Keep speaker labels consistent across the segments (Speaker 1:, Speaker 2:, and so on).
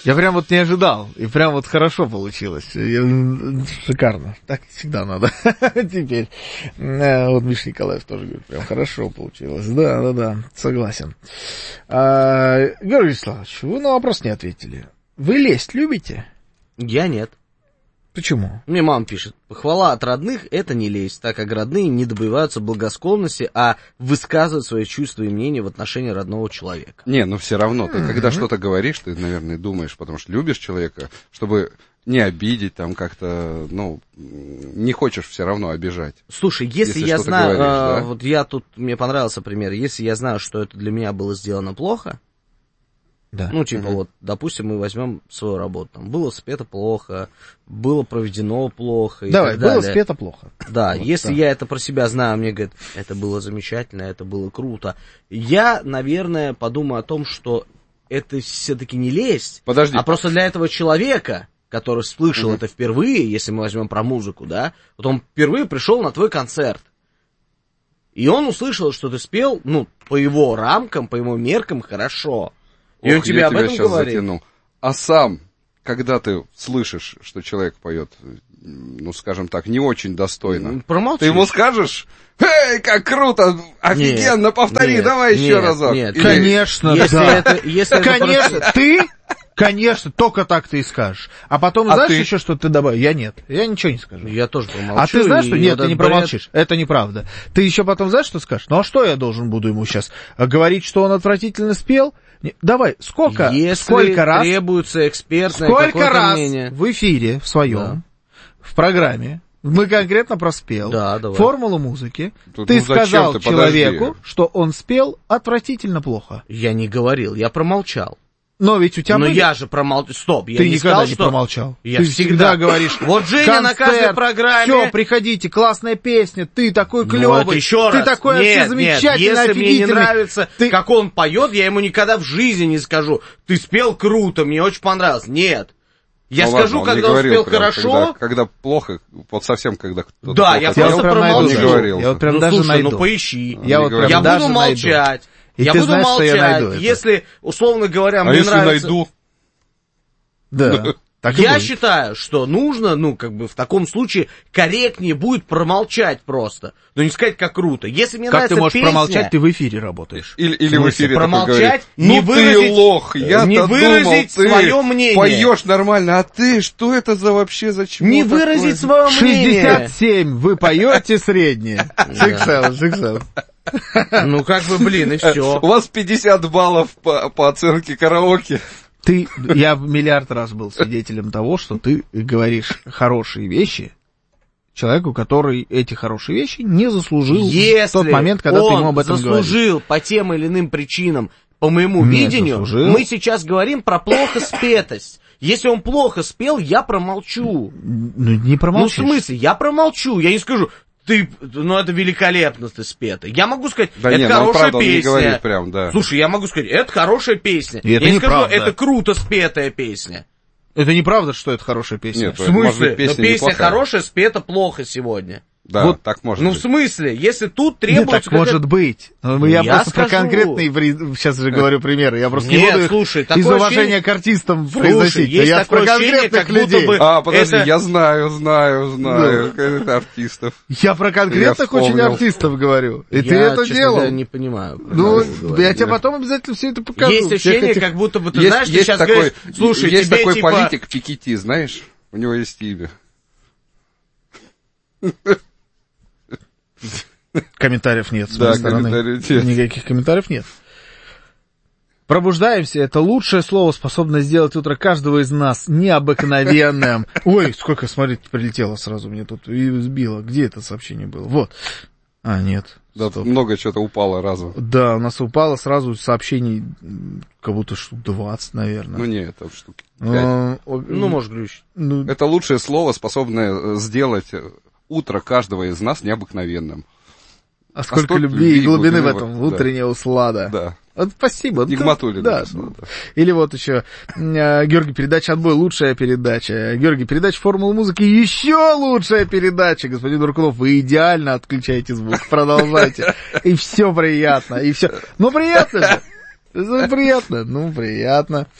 Speaker 1: Я прям вот не ожидал, и прям вот хорошо получилось. Шикарно. Так всегда надо. Теперь. Вот Миша Николаев тоже говорит, прям хорошо получилось. Да, согласен. Георгий Вячеславович, вы на вопрос не ответили. Вы лесть любите?
Speaker 2: Я нет.
Speaker 1: Почему?
Speaker 2: Мне мама пишет, похвала от родных — это не лесть, так как родные не добиваются благосклонности, а высказывают свои чувства и мнения в отношении родного человека.
Speaker 3: Не, но все равно, ты когда что-то говоришь, ты, наверное, думаешь, потому что любишь человека, чтобы не обидеть, там как-то, ну, не хочешь все равно обижать.
Speaker 2: Слушай, если я знаю,
Speaker 3: говоришь, да?
Speaker 2: вот я тут, мне понравился пример, если я знаю, что это для меня было сделано плохо,
Speaker 1: Да.
Speaker 2: ну, типа, вот, допустим, мы возьмем свою работу, там, было спето плохо, было проведено плохо и
Speaker 1: Давай,
Speaker 2: так далее.
Speaker 1: было спето плохо.
Speaker 2: Да,
Speaker 1: Вот,
Speaker 2: если
Speaker 1: да.
Speaker 2: я это про себя знаю, мне говорят, это было замечательно, это было круто, я, наверное, подумаю о том, что это все-таки не лесть,
Speaker 3: Подожди.
Speaker 2: а просто для этого человека, который слышал это впервые, если мы возьмем про музыку, да, вот он впервые пришел на твой концерт, и он услышал, что ты спел, ну, по его рамкам, по его меркам хорошо. И он тебе
Speaker 3: я
Speaker 2: об
Speaker 3: тебя
Speaker 2: этом
Speaker 3: сейчас
Speaker 2: говорит.
Speaker 3: затянул. А сам, когда ты слышишь, что человек поет, ну, скажем так, не очень достойно,
Speaker 2: Промолчи.
Speaker 3: ты ему скажешь: «Эй, как круто! Офигенно!
Speaker 2: Нет,
Speaker 3: Повтори,
Speaker 2: нет,
Speaker 3: давай еще
Speaker 2: нет,
Speaker 3: разок!»
Speaker 2: нет.
Speaker 3: Или-
Speaker 1: Конечно,
Speaker 2: Если
Speaker 1: да.
Speaker 2: это
Speaker 1: Конечно,
Speaker 2: просто-
Speaker 1: ты, конечно, только так ты и скажешь. А потом,
Speaker 3: А
Speaker 1: знаешь,
Speaker 3: ты?
Speaker 1: еще что ты добавишь? Я нет, я ничего не скажу.
Speaker 2: Я тоже промолчу.
Speaker 1: А ты знаешь, что...
Speaker 2: и
Speaker 1: Нет,
Speaker 2: вот
Speaker 1: ты не
Speaker 2: этот бред-
Speaker 1: промолчишь. Это неправда. Ты еще потом знаешь, что скажешь? Ну а что я должен буду ему сейчас? Говорить, что он отвратительно спел? Давай, сколько раз...
Speaker 2: требуется экспертное
Speaker 1: Сколько
Speaker 2: какое-то
Speaker 1: раз
Speaker 2: мнение.
Speaker 1: в эфире в своем, в программе, мы конкретно проспел
Speaker 2: Да, давай.
Speaker 1: формулу музыки,
Speaker 3: Тут,
Speaker 1: ты
Speaker 3: ну, зачем
Speaker 1: сказал
Speaker 3: ты?
Speaker 1: человеку,
Speaker 3: Подожди.
Speaker 1: что он спел отвратительно плохо.
Speaker 2: Я не говорил, я промолчал.
Speaker 1: Но ведь у тебя
Speaker 2: Но
Speaker 1: были...
Speaker 2: я же промолчал. Стоп, я
Speaker 1: Ты
Speaker 2: не
Speaker 1: никогда
Speaker 2: сказал,
Speaker 1: не
Speaker 2: что...
Speaker 1: промолчал.
Speaker 2: Я
Speaker 1: ты
Speaker 2: всегда
Speaker 1: говоришь,
Speaker 2: вот Женя на каждой программе...
Speaker 1: Все, приходите, классная песня, ты такой
Speaker 2: Ну,
Speaker 1: клевый,
Speaker 2: это еще
Speaker 1: ты
Speaker 2: раз.
Speaker 1: такой вообще
Speaker 2: Нет,
Speaker 1: замечательный,
Speaker 2: если мне не
Speaker 1: офигительный.
Speaker 2: нравится,
Speaker 1: Ты-
Speaker 2: как он поет, я ему никогда в жизни не скажу: ты спел круто, мне очень понравилось. Нет. Я
Speaker 3: Ну,
Speaker 2: скажу,
Speaker 3: ладно, не
Speaker 2: когда он
Speaker 3: говорил
Speaker 2: спел
Speaker 3: прям,
Speaker 2: хорошо.
Speaker 3: когда плохо, вот совсем когда кто-то
Speaker 2: Да,
Speaker 3: плохо
Speaker 2: я
Speaker 3: пел,
Speaker 2: просто
Speaker 1: прям
Speaker 2: промолчу.
Speaker 1: найду.
Speaker 3: он не говорил.
Speaker 1: Я вот прям
Speaker 2: Ну,
Speaker 1: даже
Speaker 2: слушай,
Speaker 1: найду.
Speaker 2: ну поищи.
Speaker 1: Я вот прям
Speaker 2: Я
Speaker 1: даже
Speaker 2: буду
Speaker 1: найду.
Speaker 2: молчать.
Speaker 1: И
Speaker 2: Я
Speaker 1: ты
Speaker 2: буду
Speaker 1: знаешь, что я
Speaker 2: молчать.
Speaker 1: найду это.
Speaker 2: Если, условно говоря,
Speaker 3: А
Speaker 2: мне
Speaker 3: если
Speaker 2: нравится...
Speaker 3: найду?
Speaker 1: Да. Так и
Speaker 2: Я
Speaker 1: будет.
Speaker 2: считаю, что нужно, ну, как бы в таком случае корректнее будет промолчать просто. Но не сказать, как круто. Если мне
Speaker 1: Как
Speaker 2: нравится
Speaker 1: ты можешь
Speaker 2: песня,
Speaker 1: промолчать, ты в эфире работаешь.
Speaker 3: Или в эфире такой
Speaker 2: промолчать,
Speaker 3: говорит:
Speaker 2: не
Speaker 3: ну
Speaker 2: выразить-
Speaker 3: ты лох, я-то
Speaker 2: не
Speaker 3: думал,
Speaker 2: выразить
Speaker 3: ты
Speaker 2: свое мнение.
Speaker 3: поешь нормально, а ты, что это за вообще, за чмо
Speaker 2: не
Speaker 3: такое?
Speaker 2: выразить свое мнение.
Speaker 1: 67, вы поете среднее. Шиксел.
Speaker 2: Ну, как бы, блин, и все.
Speaker 3: У вас 50 баллов по оценке караоке.
Speaker 1: Я миллиард раз был свидетелем того, что ты говоришь хорошие вещи человеку, который эти хорошие вещи не заслужил в тот момент, когда ты ему об этом говоришь.
Speaker 2: заслужил по тем или иным причинам, по моему
Speaker 1: Не
Speaker 2: видению,
Speaker 1: заслужил.
Speaker 2: мы сейчас говорим про плохо спетость. Если он плохо спел, я промолчу.
Speaker 1: Ну, не
Speaker 2: Ну, в
Speaker 1: промолчишь.
Speaker 2: смысле, я промолчу, я не скажу: ну, это великолепно ты спета. Я могу сказать:
Speaker 3: Да
Speaker 2: это
Speaker 3: не, ну, он
Speaker 2: хорошая
Speaker 3: правда, он не
Speaker 2: песня.
Speaker 3: говорит прям, да.
Speaker 2: Слушай, я могу сказать: это хорошая песня.
Speaker 1: И это
Speaker 2: я не скажу:
Speaker 1: неправда.
Speaker 2: это круто спетая песня.
Speaker 1: Это неправда, что это хорошая песня.
Speaker 3: Нет,
Speaker 2: В
Speaker 3: это может
Speaker 2: смысле?
Speaker 3: быть песня
Speaker 2: Но песня
Speaker 3: неплохая.
Speaker 2: хорошая, спета плохо сегодня.
Speaker 3: Да,
Speaker 1: Вот,
Speaker 3: так может
Speaker 2: Ну,
Speaker 3: быть.
Speaker 2: в смысле, если тут
Speaker 1: Нет,
Speaker 2: требуется...
Speaker 1: так может быть. Я
Speaker 2: Я
Speaker 1: просто про
Speaker 2: скажу.
Speaker 1: конкретные, сейчас же говорю примеры, я просто не
Speaker 2: Нет,
Speaker 1: буду их
Speaker 2: слушай,
Speaker 1: из
Speaker 2: такое
Speaker 1: уважения
Speaker 2: ощущение-
Speaker 1: к артистам
Speaker 2: Слушай,
Speaker 1: произносить.
Speaker 2: есть
Speaker 1: Я
Speaker 2: такое
Speaker 1: про
Speaker 2: ощущение,
Speaker 1: конкретных
Speaker 2: как будто
Speaker 1: людей.
Speaker 2: бы-
Speaker 3: Подожди,
Speaker 2: это-
Speaker 3: я знаю артистов.
Speaker 1: Я про конкретных
Speaker 3: Я
Speaker 1: очень
Speaker 3: вспомнил.
Speaker 1: артистов говорю. И ты
Speaker 2: Я,
Speaker 1: это
Speaker 2: честно
Speaker 1: делал.
Speaker 2: говоря, не понимаю. про
Speaker 1: Ну,
Speaker 2: кого вы говорите.
Speaker 1: я тебе потом обязательно все это покажу.
Speaker 2: Есть
Speaker 1: Всех
Speaker 2: ощущение,
Speaker 1: этих-
Speaker 2: как будто бы ты
Speaker 3: Есть,
Speaker 2: знаешь, ты
Speaker 3: есть
Speaker 2: сейчас
Speaker 3: такой,
Speaker 2: говоришь: слушай,
Speaker 3: есть
Speaker 2: тебе
Speaker 3: такой
Speaker 2: типа...
Speaker 3: политик Пикетти, знаешь? У него есть имя.
Speaker 1: Комментариев нет с
Speaker 3: Да,
Speaker 1: моей стороны.
Speaker 3: комментариев нет.
Speaker 1: Никаких комментариев нет. Пробуждаемся — это лучшее слово, способное сделать утро каждого из нас необыкновенным. Ой, сколько, смотрите, прилетело сразу мне тут и сбило. Где это сообщение было? Вот. А, нет.
Speaker 3: Да,
Speaker 1: Стоп.
Speaker 3: тут много чего-то упало разом.
Speaker 1: Да, у нас упало сразу сообщений, как будто штук 20, наверное.
Speaker 3: Ну не, это штуки 5.
Speaker 2: Ну, может, глючить.
Speaker 1: Ну,
Speaker 3: Это лучшее слово, способное сделать утро каждого из нас необыкновенным.
Speaker 1: а сколько
Speaker 3: столько
Speaker 1: любви и глубины в
Speaker 3: да.
Speaker 1: этом, утренняя услада.
Speaker 3: Да.
Speaker 1: Вот спасибо.
Speaker 3: Нигматуллин
Speaker 1: Да.
Speaker 3: написал, да.
Speaker 1: Или вот еще, Георгий, передача «Отбой» — лучшая передача. Георгий, передача «Формула музыки» — еще лучшая передача. Господин Дуркунов, вы идеально отключаете звук, продолжайте. И все приятно, и все. Ну, приятно же. Ну, приятно.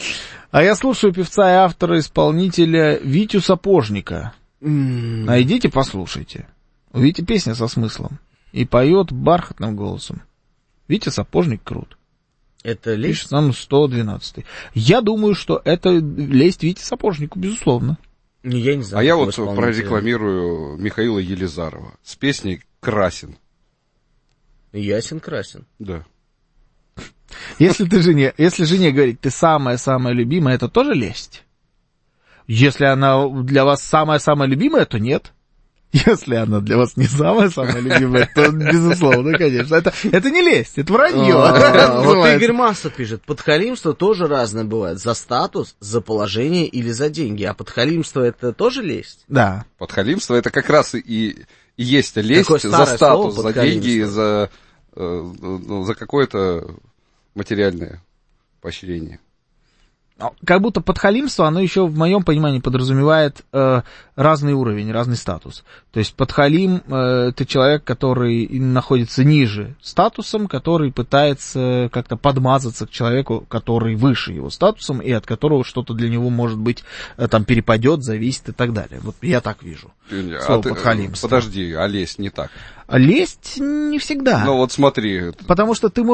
Speaker 1: А я слушаю певца и автора-исполнителя Витю Сапожника. Найдите, послушайте. У Вити песня со смыслом. И поет бархатным голосом. Витя Сапожник крут.
Speaker 2: Это лесть?
Speaker 1: Пишет нам 112. Я думаю, что это лесть Вите Сапожнику, безусловно.
Speaker 2: Я не знаю.
Speaker 3: А я вот прорекламирую Михаила Елизарова с песней «Красин».
Speaker 2: Ясен красен.
Speaker 3: Да.
Speaker 1: Если жене говорить, ты самая-самая любимая, это тоже лесть? Если она для вас самая-самая любимая, то нет. Если она для вас не самая-самая любимая, то, безусловно, конечно. Это не лесть, это вранье.
Speaker 2: Вот Игорь Маслов пишет, подхалимство тоже разное бывает. За статус, за положение или за деньги. А подхалимство это тоже лесть?
Speaker 1: Да.
Speaker 3: Подхалимство это как раз и есть лесть за статус, за деньги, за какое-то материальное поощрение.
Speaker 1: Как будто подхалимство, оно еще в моем понимании подразумевает разный уровень, разный статус. То есть подхалим это человек, который находится ниже статусом, который пытается как-то подмазаться к человеку, который выше его статусом, и от которого что-то для него, может быть, там перепадет, зависит и так далее. Вот я так вижу слово подхалимство.
Speaker 3: Подожди, а лесть не так?
Speaker 1: А лесть не всегда.
Speaker 3: Ну вот смотри.
Speaker 1: Потому что ты